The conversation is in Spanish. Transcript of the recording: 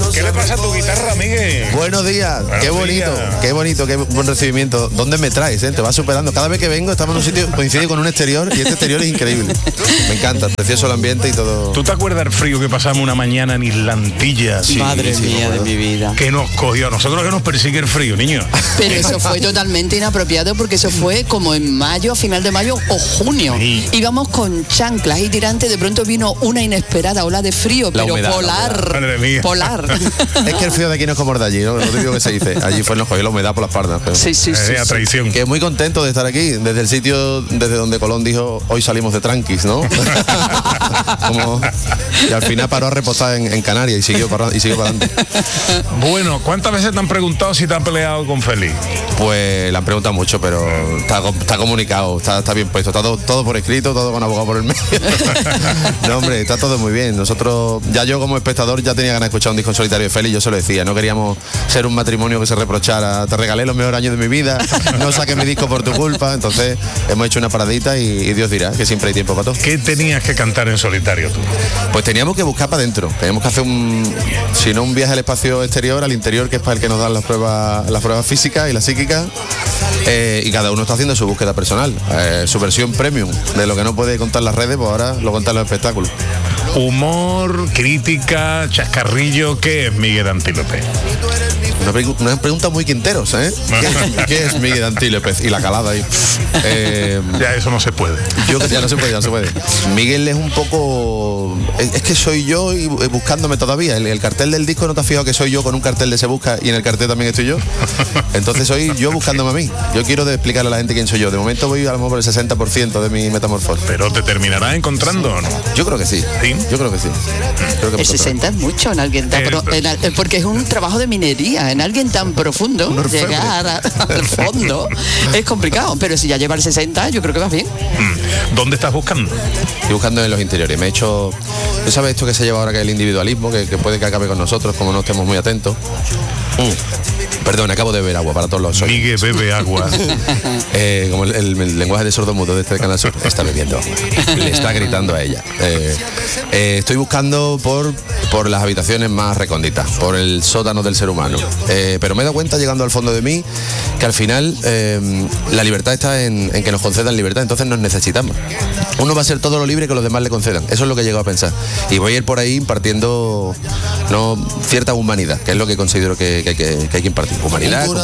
¿Qué le pasa a tu guitarra, Miguel? Buenos días, qué bonito, qué buen recibimiento. ¿Dónde me traes? Te vas superando. Cada vez que vengo estamos en un sitio, coincide con un exterior y este exterior es increíble. Me encanta, precioso el ambiente y todo. ¿Tú te acuerdas del frío que pasamos una mañana en Islantilla? Sí, Madre mía de mi vida. Que nos cogió a nosotros, que nos persigue el frío, niño. Pero eso fue totalmente inapropiado porque eso fue como en mayo, a final de mayo o junio. Sí. Íbamos con chanclas y tirantes, de pronto vino una inesperada ola de frío, La pero humedad, polar. Madre mía. Polar. Es que el frío de aquí no es como el de allí, ¿no? Lo típico que se dice. Allí fue nos cogió la humedad por las pardas. Pero... Sí. A traición. Que muy contento de estar aquí, desde el sitio desde donde Colón dijo, hoy salimos de tranquis, ¿no? Y al final paró a reposar en Canarias y siguió para adelante. Bueno, ¿cuántas veces te han preguntado si te han peleado con Félix? Pues le han preguntado mucho, pero está comunicado, está bien puesto, está todo por escrito, todo con abogado por el medio. No, hombre, está todo muy bien. Nosotros, ya yo como espectador ya tenía ganas de escuchar un disco en solitario de Félix, yo se lo decía, no queríamos ser un matrimonio que se reprochara, te regalé los mejores años de mi vida, no saques mi disco por tu culpa. Entonces hemos hecho una paradita y Dios dirá que siempre hay tiempo para todo. ¿Qué tenías que cantar en solitario tú? Pues teníamos que buscar para adentro, teníamos que hacer si no un viaje al espacio exterior, al interior, que es para el que nos dan las pruebas físicas y las psíquicas, y cada uno está haciendo su búsqueda personal, su versión premium de lo que no puede contar las redes, pues ahora lo cuentan los espectáculos. Humor, crítica, chascarrillo, ¿qué es Miguel Antílope? Una pregunta muy Quinteros, ¿eh? ¿Qué es Miguel Antílope? Y la calada ahí. Ya eso no se puede. Ya no se puede. Miguel es un poco... Es que soy yo y buscándome todavía. El cartel del disco, ¿no te has fijado que soy yo con un cartel de Se Busca y en el cartel también estoy yo? Entonces soy yo buscándome a mí. Yo quiero explicarle a la gente quién soy yo. De momento voy a lo mejor por el 60% de mi metamorfosis. ¿Pero te terminarás encontrando o no? Yo creo que sí. ¿Sí? Yo creo que sí. El 60 es mucho en alguien tan porque es un trabajo de minería, en alguien tan profundo, llegar al fondo es complicado, pero si ya lleva el 60 yo creo que vas bien. ¿Dónde estás buscando? Estoy buscando en los interiores. Me he hecho... ¿Tú sabes esto que se lleva ahora, que es el individualismo, que puede que acabe con nosotros como no estemos muy atentos? Perdón, acabo de beber agua para todos los oyentes. Miguel bebe agua. Como el lenguaje de sordomudo de este Canal Sur, está bebiendo agua. Le está gritando a ella. Estoy buscando por las habitaciones más recónditas, por el sótano del ser humano. Pero me he dado cuenta, llegando al fondo de mí, que al final la libertad está en que nos concedan libertad, entonces nos necesitamos. Uno va a ser todo lo libre que los demás le concedan. Eso es lo que he llegado a pensar. Y voy a ir por ahí impartiendo cierta humanidad, que es lo que considero que hay que impartir. Humanidad,